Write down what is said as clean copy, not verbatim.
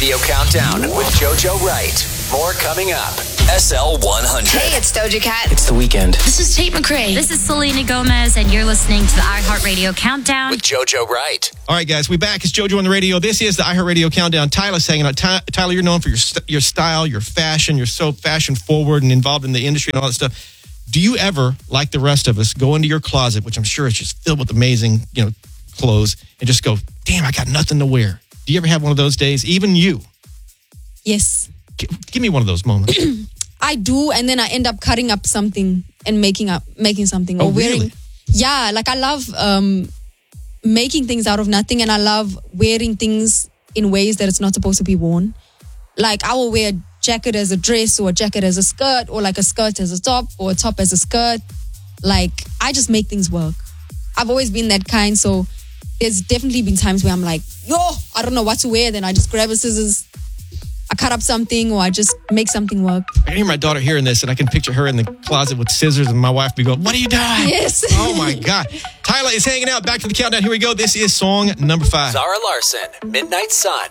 Radio Countdown with JoJo Wright. More coming up. SL 100. Hey, it's Doja Cat. It's the weekend. This is Tate McRae. This is Selena Gomez, and you're listening to the iHeartRadio Countdown with JoJo Wright. All right, guys, we back. It's JoJo on the radio. This is the iHeartRadio Countdown. Tyler's hanging out. Tyler, you're known for your style, your fashion. You're so fashion forward and involved in the industry and all that stuff. Do you ever, like the rest of us, go into your closet, which I'm sure is just filled with amazing, clothes, and just go, damn, I got nothing to wear? Do you ever have one of those days? Even you? Yes. Give me one of those moments. I do, and then I end up cutting up something and making something. Or wearing. Really? Yeah, like I love making things out of nothing, and I love wearing things in ways that it's not supposed to be worn. Like I will wear a jacket as a dress, or a jacket as a skirt, or like a skirt as a top, or a top as a skirt. Like I just make things work. I've always been that kind, so there's definitely been times where I'm like, I don't know what to wear. Then I just grab a scissors, I cut up something, or I just make something work. I can hear my daughter hearing this, and I can picture her in the closet with scissors, and my wife be going, what are you doing? Yes. Oh, my God. Tyler is hanging out. Back to the countdown. Here we go. This is song number 5. Zara Larson, Midnight Sun.